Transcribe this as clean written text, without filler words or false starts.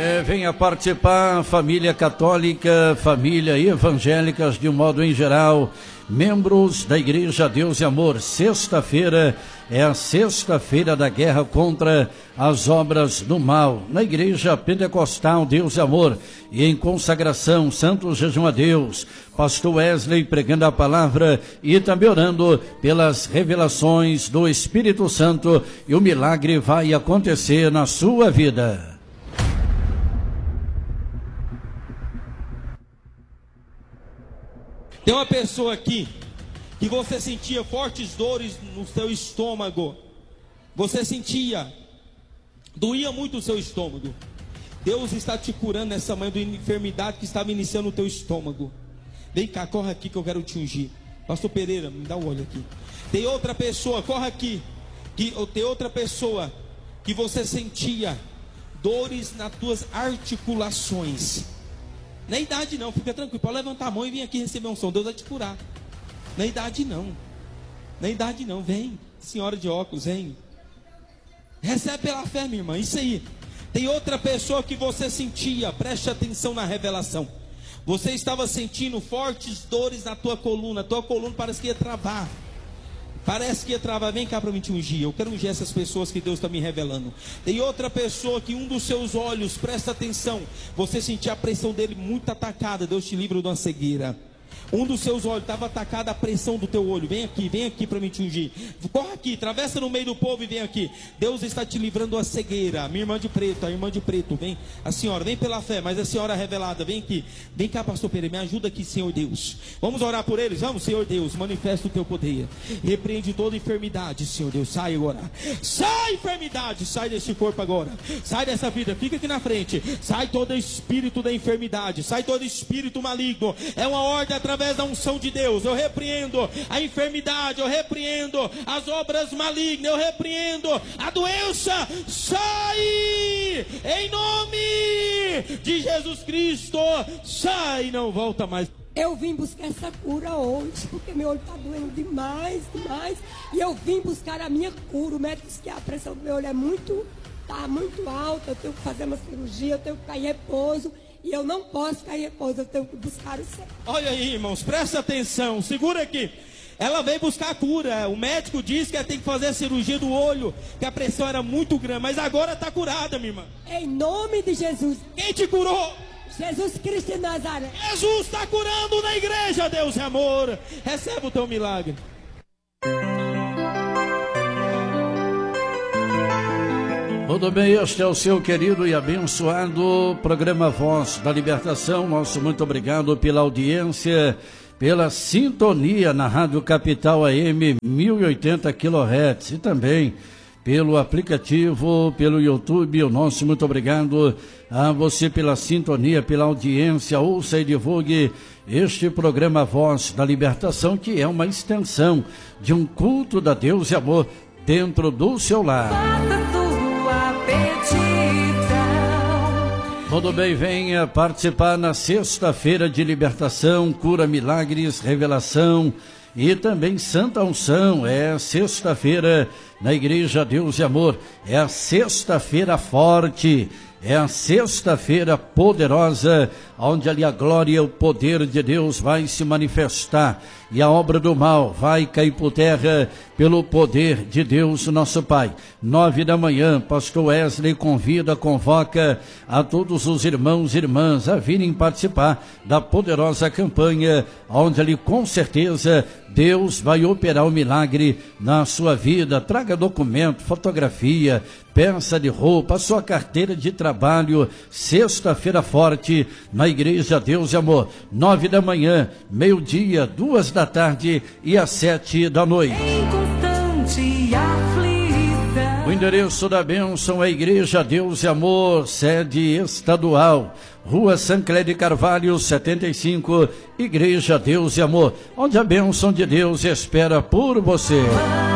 Venha participar, família católica, família evangélicas de um modo em geral, membros da Igreja Deus e Amor. Sexta-feira é a sexta-feira da guerra contra as obras do mal. Na Igreja Pentecostal Deus e Amor e em consagração, santo jejum a Deus, pastor Wesley pregando a palavra e também orando pelas revelações do Espírito Santo, e o milagre vai acontecer na sua vida. Tem uma pessoa aqui que você sentia fortes dores no seu estômago. Você sentia, doía muito o seu estômago. Deus está te curando nessa manhã de enfermidade que estava iniciando no teu estômago. Vem cá, corre aqui que eu quero te ungir. Pastor Pereira, me dá um olho aqui. Tem outra pessoa, corre aqui. Tem outra pessoa que você sentia dores nas tuas articulações. Não é idade não, fica tranquilo, pode levantar a mão e vir aqui receber um som, Deus vai te curar. Não é idade não, não é idade não, vem, senhora de óculos, vem. Recebe pela fé, minha irmã, isso aí. Tem outra pessoa que você sentia, preste atenção na revelação. Você estava sentindo fortes dores na tua coluna parece que ia travar. Parece que ia travar, vem cá para mim te ungir. Eu quero ungir essas pessoas que Deus está me revelando. Tem outra pessoa que um dos seus olhos, presta atenção, você sentia a pressão dele muito atacada. Deus te livra de uma cegueira. Um dos seus olhos estava atacada, a pressão do teu olho. Vem aqui para mim te ungir. Corre aqui, atravessa no meio do povo e vem aqui. Deus está te livrando da cegueira. Minha irmã de preto, a irmã de preto, vem. A senhora, vem pela fé, mas a senhora revelada, vem aqui. Vem cá, pastor Pereira, me ajuda aqui, Senhor Deus. Vamos orar por eles? Vamos, Senhor Deus, manifesta o teu poder. Repreende toda enfermidade, Senhor Deus. Sai agora. Sai enfermidade, sai desse corpo agora. Sai dessa vida, fica aqui na frente. Sai todo espírito da enfermidade. Sai todo espírito maligno. É uma ordem através da unção de Deus. Eu repreendo a enfermidade, eu repreendo as obras malignas, eu repreendo a doença. Sai em nome de Jesus Cristo. Sai, não volta mais. Eu vim buscar essa cura hoje, porque meu olho está doendo demais. E eu vim buscar a minha cura. O médico disse que a pressão do meu olho está muito alta. Eu tenho que fazer uma cirurgia, eu tenho que ficar em repouso. E eu não posso ficar em repouso, eu tenho que buscar o céu. Olha aí, irmãos, presta atenção, segura aqui. Ela veio buscar a cura. O médico disse que ela tem que fazer a cirurgia do olho, que a pressão era muito grande, mas agora está curada, minha irmã. Em nome de Jesus. Quem te curou? Jesus Cristo de Nazaré. Jesus está curando na igreja, Deus é amor. Recebe o teu milagre. Tudo bem, este é o seu querido e abençoado programa Voz da Libertação. Nosso muito obrigado pela audiência, pela sintonia na Rádio Capital AM 1080 kHz e também pelo aplicativo, pelo YouTube. O nosso muito obrigado a você pela sintonia, pela audiência. Ouça e divulgue este programa Voz da Libertação, que é uma extensão de um culto da Deus e Amor dentro do seu lar. Tudo bem, venha participar na sexta-feira de libertação, cura, milagres, revelação e também Santa Unção. É sexta-feira na Igreja Deus e Amor, é a sexta-feira forte, é a sexta-feira poderosa, onde ali a glória e o poder de Deus vai se manifestar e a obra do mal vai cair por terra pelo poder de Deus, nosso Pai. 9 da manhã, pastor Wesley convoca a todos os irmãos e irmãs a virem participar da poderosa campanha, onde ali com certeza Deus vai operar o milagre na sua vida. Traga documento, fotografia, peça de roupa, a sua carteira de trabalho. Sexta-feira forte na Igreja Deus e Amor, 9 da manhã, meio-dia, 2 da tarde e às 7 da noite. O endereço da bênção é Igreja Deus e Amor, sede estadual, Rua Sancler de Carvalho, 75, Igreja Deus e Amor, onde a bênção de Deus espera por você.